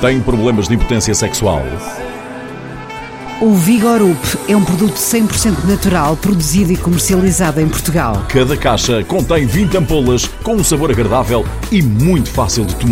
Tem problemas de impotência sexual? O Vigorup é um produto 100% natural, produzido e comercializado em Portugal. Cada caixa contém 20 ampolas com um sabor agradável e muito fácil de tomar.